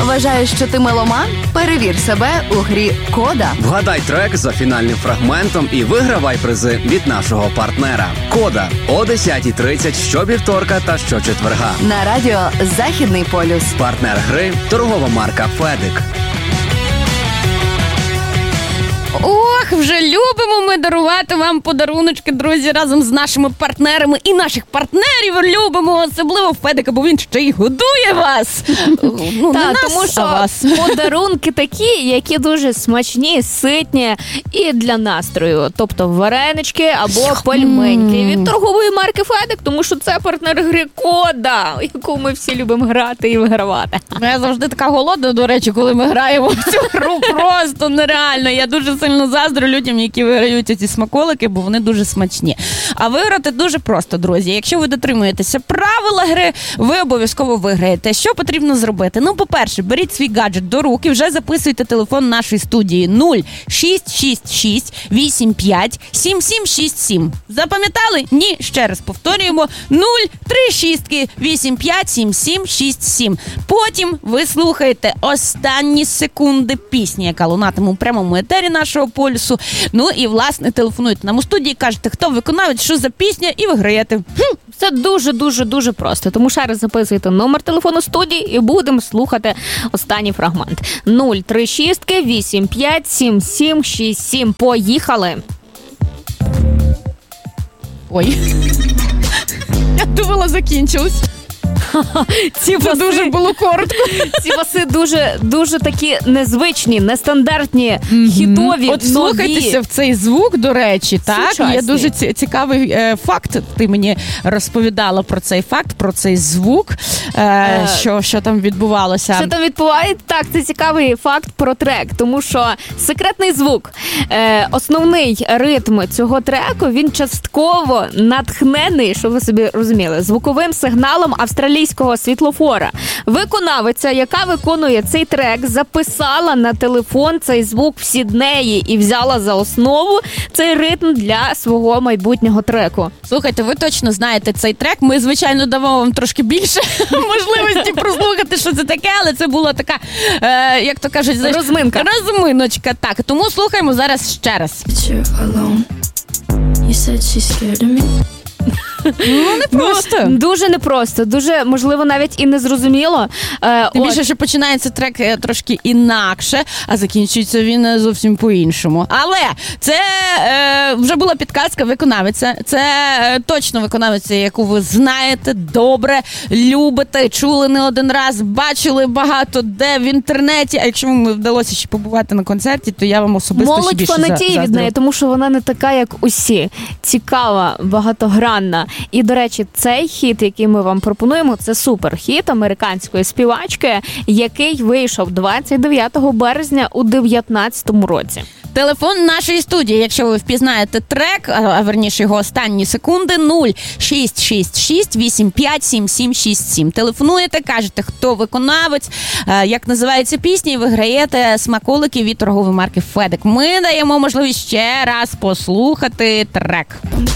Вважаєш, що ти меломан? Перевір себе у грі «Кода». Вгадай трек за фінальним фрагментом і вигравай призи від нашого партнера. «Кода» о 10:30 щовівторка та щочетверга. На радіо «Західний полюс». Партнер гри – торгова марка «Федик». Ох, вже любимо ми дарувати вам подаруночки, друзі, разом з нашими партнерами. І наших партнерів любимо, особливо Федика, бо він ще й годує вас. Ну, Так, тому що подарунки такі, які дуже смачні, ситні і для настрою. Тобто варенички або пельменьки від торгової марки Федик, тому що це партнер гри «Кода», яку ми всі любимо грати і вигравати. Я завжди така голодна, до речі, коли ми граємо в цю гру. Просто нереально. Я дуже сильно заздрю людям, які виграють ці смаколики, бо вони дуже смачні. А виграти дуже просто, друзі. Якщо ви дотримуєтеся правила гри, ви обов'язково виграєте. Що потрібно зробити? Ну, по-перше, беріть свій гаджет до рук і вже записуйте телефон нашої студії 0666 85 7767. Запам'ятали? Ні, ще раз повторюємо 036 85 7767. Потім ви слухаєте останні секунди пісні, яка лунатиме у прямому етері нашого полюсу. Ну і, власне, телефонуйте нам у студії, кажете, хто виконавець, що за пісня, і виграєте. Це дуже просто. Тому ще раз записуйте номер телефону студії і будемо слухати останній фрагмент. 036 85 7767. Поїхали! Ой. Я думала, закінчилось. Це дуже було коротко. Ці баси дуже такі незвичні, нестандартні, хітові, От слухайтеся в цей звук, до речі, так? Сучасні. Є дуже цікавий факт. Ти мені розповідала про цей факт, про цей звук, що там відбувалося. Що там відбувається? Так, це цікавий факт про трек, тому що секретний звук, основний ритм цього треку, він частково натхнений, щоб ви собі розуміли, звуковим сигналом австралійського світлофора. Виконавиця, яка виконує цей трек, записала на телефон цей звук в Сіднеї і взяла за основу цей ритм для свого майбутнього треку. Слухайте, ви точно знаєте цей трек. Ми, звичайно, дамо вам трошки більше можливості прослухати, що це таке, але це була така, як то кажуть, розминочка. Так, тому слухаємо зараз ще раз. Ну, непросто. Дуже непросто, дуже, можливо, навіть і незрозуміло. Тим більше, що починається трек трошки інакше, а закінчується він зовсім по-іншому. Але це вже була підказка виконавиця. Це точно виконавиця, яку ви знаєте, добре, любите, чули не один раз, бачили багато де в інтернеті. А якщо вам вдалося ще побувати на концерті, то я вам особисто ще більше молодь фанатіє від неї, тому що вона не така, як усі. Цікава, багатогранна. І, до речі, цей хіт, який ми вам пропонуємо, це суперхіт американської співачки, який вийшов 29 березня у 2019 році. Телефон нашої студії, якщо ви впізнаєте трек, а верніше його останні секунди, 0666 85 7767. Телефонуєте, кажете, хто виконавець, як називається пісня, і виграєте смаколики від торгової марки Федик. Ми даємо можливість ще раз послухати трек.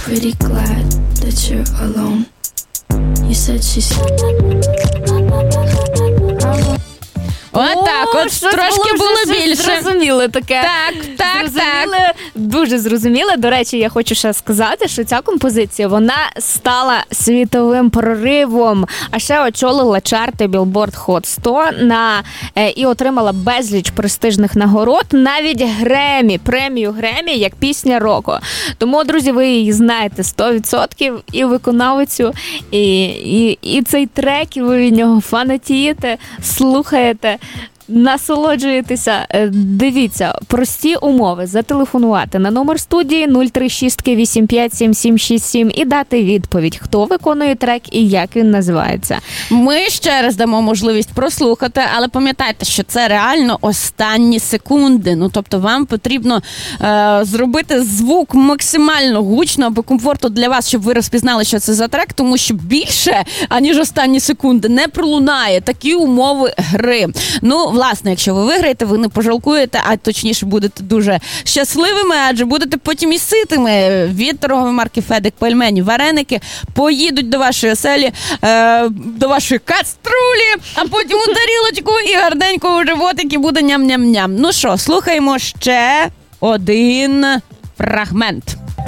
Отак, от трошки було більше. Зрозуміло таке. Так. Дуже зрозуміло. До речі, я хочу ще сказати, що ця композиція, вона стала світовим проривом, а ще очолила чарти Billboard Hot 100 і отримала безліч престижних нагород, навіть Гремі, премію Гремі, як пісня року. Тому, друзі, ви її знаєте 100%, і виконавицю, і цей трек, і ви від нього фанатієте, слухаєте, насолоджуєтеся. Дивіться, прості умови: зателефонувати на номер студії 036 85 7767 і дати відповідь, хто виконує трек і як він називається. Ми ще раз дамо можливість прослухати, але пам'ятайте, що це реально останні секунди. Ну, тобто вам потрібно зробити звук максимально гучно або комфортно для вас, щоб ви розпізнали, що це за трек, тому що більше, аніж останні секунди, не пролунає. Такі умови гри. Ну, власне, якщо ви виграєте, ви не пожалкуєте, а точніше будете дуже щасливими, адже будете потім і ситими. Від торгової марки Федик пельмені, вареники поїдуть до вашої оселі, до вашої каструлі, а потім у тарілочку і гарненько у животик і буде ням-ням-ням. Ну що, слухаємо ще один фрагмент.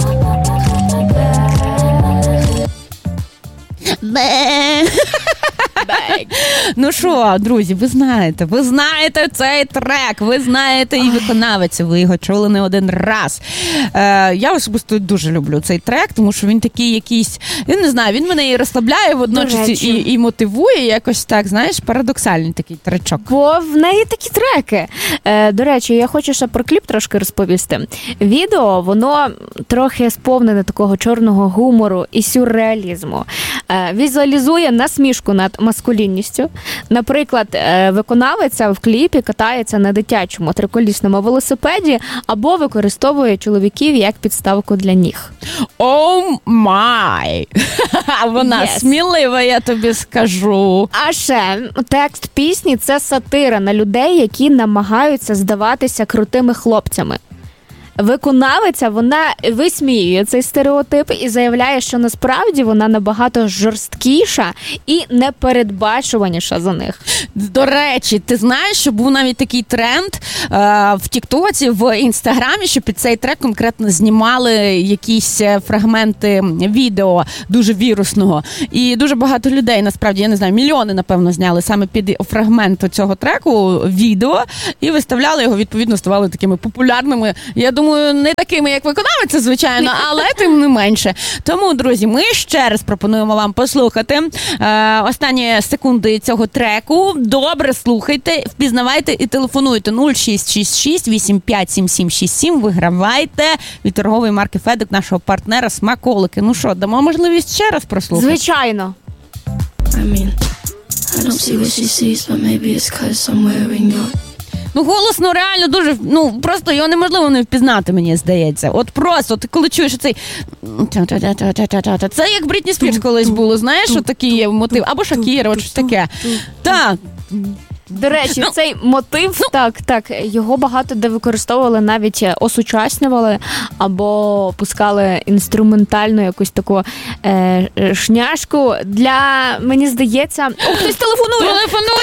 Ну що, друзі, ви знаєте цей трек, ви знаєте і виконавиця, ви його чули не один раз. Я особисто дуже люблю цей трек, тому що він такий якийсь, я не знаю, він мене і розслабляє водночас і мотивує якось так, знаєш, парадоксальний такий тречок. Бо в неї такі треки. До речі, я хочу ще про кліп трошки розповісти. Відео, воно трохи сповнене такого чорного гумору і сюрреалізму. Візуалізує насмішку над маскулінністю. Наприклад, виконавиця в кліпі катається на дитячому триколісному велосипеді або використовує чоловіків як підставку для ніг. О май! Вона смілива, я тобі скажу. А ще текст пісні – це сатира на людей, які намагаються здаватися крутими хлопцями. Виконавиця, вона висміює цей стереотип і заявляє, що насправді вона набагато жорсткіша і непередбачуваніша за них. До речі, ти знаєш, що був навіть такий тренд в Тіктоці, в Інстаграмі, що під цей трек конкретно знімали якісь фрагменти відео дуже вірусного. І дуже багато людей, насправді, я не знаю, мільйони, напевно, зняли саме під фрагмент цього треку відео і виставляли його, відповідно, ставали такими популярними. Я думаю, не такими, як виконавиця, звичайно, але тим не менше. Тому, друзі, ми ще раз пропонуємо вам послухати останні секунди цього треку. Добре слухайте, впізнавайте і телефонуйте 0666 85 7767. Вигравайте від торгової марки Федик, нашого партнера смаколики. Ну що, дамо можливість ще раз прослухати? Звичайно. Ну, голосно реально дуже, просто його неможливо не впізнати, мені здається. От просто, ти коли чуєш цей... Це як Брітні Спірс колись було, знаєш, що такий є мотив. Або Шакіра, от щось таке. Так. До речі, цей мотив, так, його багато де використовували, навіть осучаснювали, або пускали інструментальну якусь таку шняшку для, мені здається... Хтось телефонує!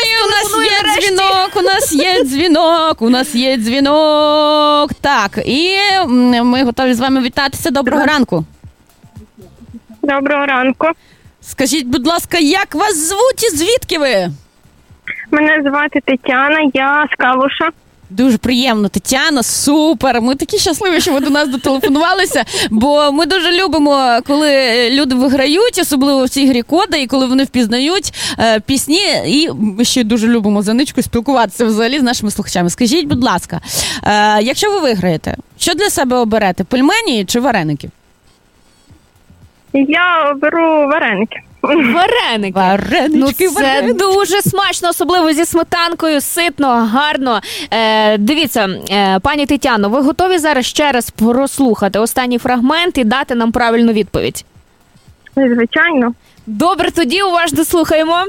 У нас є дзвінок. Так, і ми готові з вами вітатися. Доброго ранку. Доброго ранку. Скажіть, будь ласка, як вас звуть і звідки ви? Мене звати Тетяна, я з Калуша. Дуже приємно, Тетяна, супер. Ми такі щасливі, що ви до нас дотелефонувалися, бо ми дуже любимо, коли люди виграють, особливо в цій грі кода, і коли вони впізнають пісні, і ми ще дуже любимо за ничкою спілкуватися взагалі з нашими слухачами. Скажіть, будь ласка, якщо ви виграєте, що для себе оберете, пельмені чи вареники? Я беру вареники. Варенички. Це дуже смачно, особливо зі сметанкою, ситно, гарно. Дивіться, пані Тетяно, ви готові зараз ще раз прослухати останній фрагмент і дати нам правильну відповідь? Звичайно. Добре, тоді уважно слухаємо.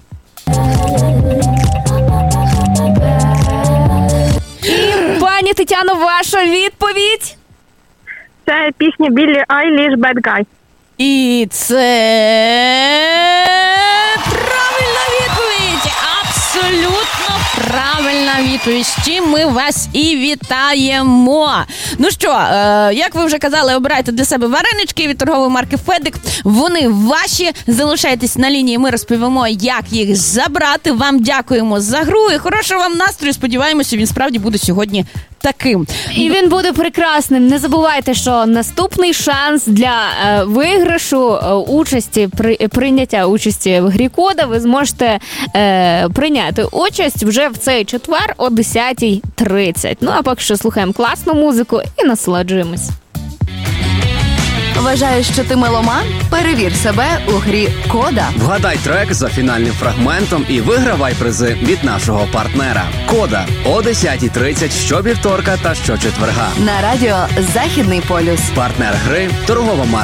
І, пані Тетяно, ваша відповідь? Це пісня Біллі Айліш «Bad Guy». І це правильна відповідь! Абсолютно правильна відповідь, з чим ми вас і вітаємо. Ну що, як ви вже казали, обирайте для себе варенички від торгової марки Федик. Вони ваші. Залишайтесь на лінії, ми розповімо, як їх забрати. Вам дякуємо за гру і хорошого вам настрою. Сподіваємося, він справді буде сьогодні таким. І він буде прекрасним. Не забувайте, що наступний шанс для виграшу участі, прийняття участі в грі кода ви зможете прийняти участь вже в цей четвер о 10:30. Ну а поки що слухаємо класну музику і насолоджуємось. Вважаєш, що ти меломан? Перевір себе у грі «Кода». Вгадай трек за фінальним фрагментом і вигравай призи від нашого партнера. «Кода» о 10:30 щовівторка та щочетверга. На радіо «Західний полюс». Партнер гри – торгова марка